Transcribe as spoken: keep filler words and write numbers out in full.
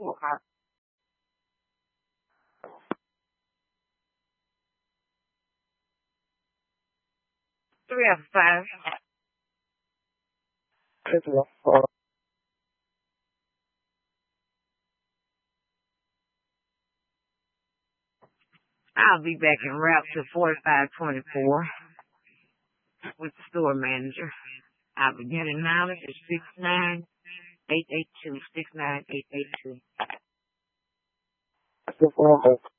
Three out of five. I'll be back en route to forty-five twenty-four with the store manager. Our beginning mileage is six nine eight eight two. six nine eight eight two.